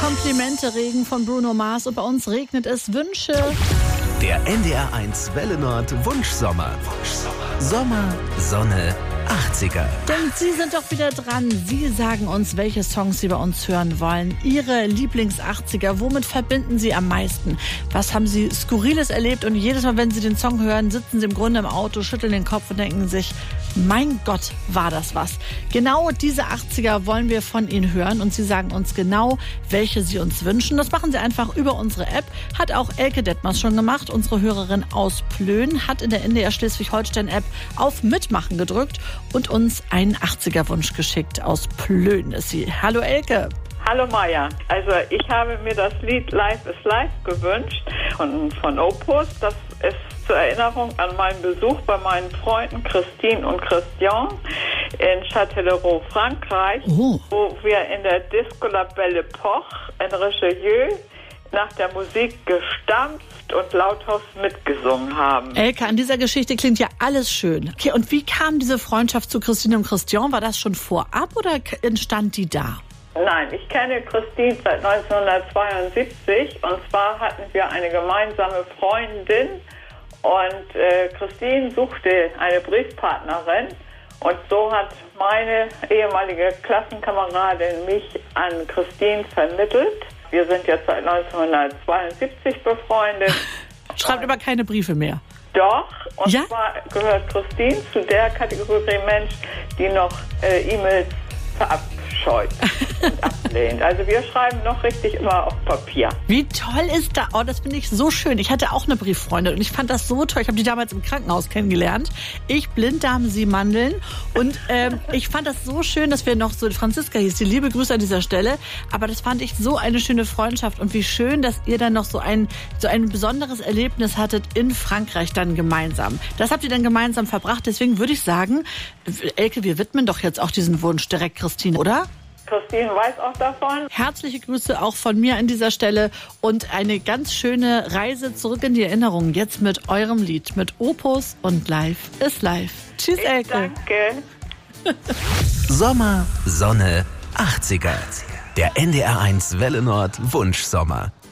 Komplimente-Regen von Bruno Mars und bei uns regnet es Wünsche. Der NDR1 Welle Nord Wunschsommer. Sommer, Sonne, 80er. Denn Sie sind doch wieder dran. Sie sagen uns, welche Songs Sie bei uns hören wollen. Ihre Lieblings-80er. Womit verbinden Sie am meisten? Was haben Sie Skurriles erlebt? Und jedes Mal, wenn Sie den Song hören, sitzen Sie im Grunde im Auto, schütteln den Kopf und denken sich, mein Gott, war das was. Genau diese 80er wollen wir von Ihnen hören und Sie sagen uns genau, welche Sie uns wünschen. Das machen Sie einfach über unsere App. Hat auch Elke Detmers schon gemacht. Unsere Hörerin aus Plön hat in der NDR Schleswig-Holstein-App auf Mitmachen gedrückt und uns einen 80er-Wunsch geschickt. Aus Plön ist sie. Hallo Elke. Hallo Maja. Also ich habe mir das Lied Life is Life gewünscht von Opus. Das ist zur Erinnerung an meinen Besuch bei meinen Freunden Christine und Christian in Châtellerault, Frankreich, wo wir in der Disco La Belle Epoque in Richelieu nach der Musik gestampft und lauthaus mitgesungen haben. Elke, an dieser Geschichte klingt ja alles schön. Okay, und wie kam diese Freundschaft zu Christine und Christian? War das schon vorab oder entstand die da? Nein, ich kenne Christine seit 1972 und zwar hatten wir eine gemeinsame Freundin und Christine suchte eine Briefpartnerin und so hat meine ehemalige Klassenkameradin mich an Christine vermittelt. Wir sind jetzt seit 1972 befreundet. Schreibt aber keine Briefe mehr. Doch, und ja? zwar gehört Christine zu der Kategorie Mensch, die noch E-Mails verabscheut und ablehnt. Also wir schreiben noch richtig immer auf Papier. Wie toll ist das? Oh, das finde ich so schön. Ich hatte auch eine Brieffreundin und ich fand das so toll. Ich habe die damals im Krankenhaus kennengelernt. Ich Blinddarm, sie Mandeln. Und ich fand das so schön, dass wir noch so, Franziska hieß die, liebe Grüße an dieser Stelle. Aber das fand ich so eine schöne Freundschaft und wie schön, dass ihr dann noch so ein besonderes Erlebnis hattet in Frankreich dann gemeinsam. Das habt ihr dann gemeinsam verbracht. Deswegen würde ich sagen, Elke, wir widmen doch jetzt auch diesen Wunsch direkt Christine, oder? Christine weiß auch davon. Herzliche Grüße auch von mir an dieser Stelle und eine ganz schöne Reise zurück in die Erinnerung. Jetzt mit eurem Lied, mit Opus und Life is Life. Tschüss, Elke. Danke. Sommer, Sonne, 80er. Der NDR1 Welle Nord Wunschsommer.